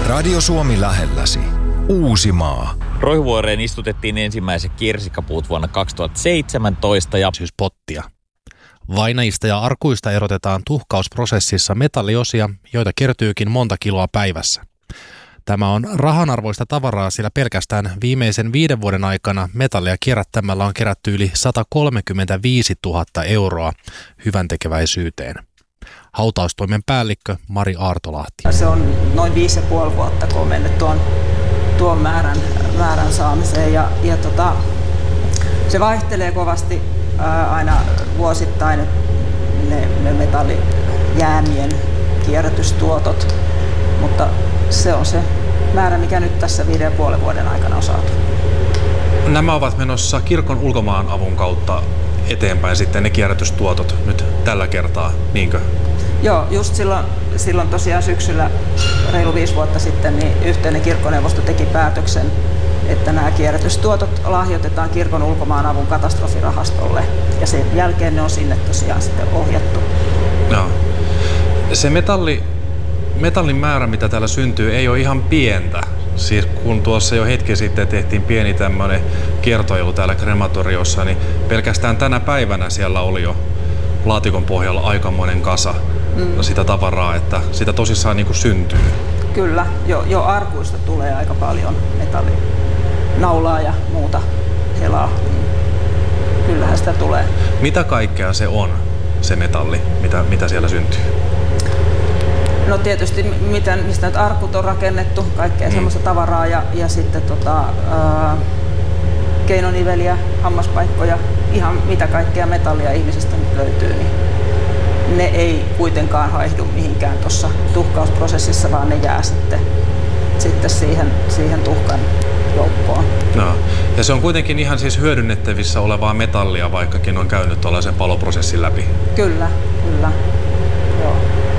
Radio Suomi lähelläsi. Uusimaa. Roihuvuoreen istutettiin ensimmäiset kirsikkapuut vuonna 2017 ja pottia. Vainajista ja arkuista erotetaan tuhkausprosessissa metalliosia, joita kertyykin monta kiloa päivässä. Tämä on rahanarvoista tavaraa, sillä pelkästään viimeisen 5 vuoden aikana metallia kierrättämällä on kerätty yli 135 000 euroa hyväntekeväisyyteen. Hautaustoimen päällikkö Mari Aartolahti. Se on noin 5,5 vuotta, kun on mennyt tuon määrän saamiseen ja se vaihtelee kovasti aina vuosittain ne metallijäämien kierrätystuotot, mutta se on se määrä, mikä nyt tässä 5,5 vuoden aikana on saatu. Nämä ovat menossa kirkon ulkomaanavun kautta eteenpäin sitten ne kierrätystuotot nyt tällä kertaa, niinkö? Joo, just silloin tosiaan syksyllä reilu 5 vuotta sitten niin yhteinen kirkkoneuvosto teki päätöksen, että nämä kierrätystuotot lahjoitetaan kirkon ulkomaanavun katastrofirahastolle ja sen jälkeen ne on sinne tosiaan sitten ohjattu. Joo. Se metallin määrä, mitä täällä syntyy, ei ole ihan pientä. Siis kun tuossa jo hetki sitten tehtiin pieni tämmöinen kiertoilu täällä krematoriossa, niin pelkästään tänä päivänä siellä oli jo laatikon pohjalla aikamoinen kasa sitä tavaraa, että sitä tosissaan niin kuin syntyy. Kyllä, jo arkuista tulee aika paljon metallinaulaa ja muuta helaa. Kyllähän sitä tulee. Mitä kaikkea se on, se metalli, mitä siellä syntyy? No tietysti mistä nyt arkut on rakennettu, kaikkea semmoista tavaraa ja sitten keinoniveliä, hammaspaikkoja, ihan mitä kaikkea metallia ihmisestä nyt löytyy, niin ne ei kuitenkaan haihdu mihinkään tuossa tuhkausprosessissa, vaan ne jää sitten siihen tuhkan joukkoon. No. Ja se on kuitenkin ihan siis hyödynnettävissä olevaa metallia, vaikkakin on käynyt tuollaisen paloprosessin läpi. Kyllä. Joo.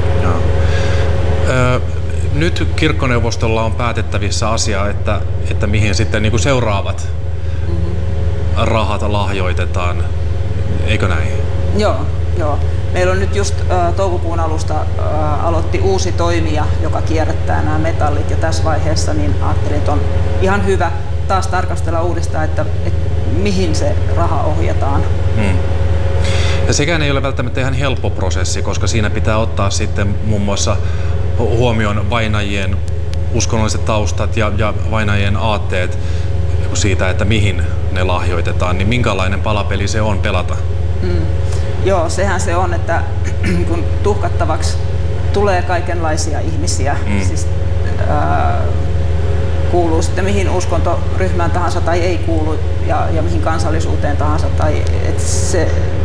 Nyt kirkkoneuvostolla on päätettävissä asia, että mihin sitten niin kuin seuraavat rahat lahjoitetaan, eikö näin? Joo. Meillä on nyt just toukokuun alusta aloitti uusi toimija, joka kierrättää nämä metallit ja tässä vaiheessa niin ajattelin, että on ihan hyvä taas tarkastella uudestaan, että mihin se raha ohjataan. Ja sekään ei ole välttämättä ihan helppo prosessi, koska siinä pitää ottaa sitten muun muassa huomioon vainajien uskonnolliset taustat ja vainajien aatteet siitä, että mihin ne lahjoitetaan, niin minkälainen palapeli se on pelata? Joo, sehän se on, että kun tuhkattavaksi tulee kaikenlaisia ihmisiä, siis kuuluu sitten mihin uskontoryhmään tahansa tai ei kuulu ja mihin kansallisuuteen tahansa, tai et se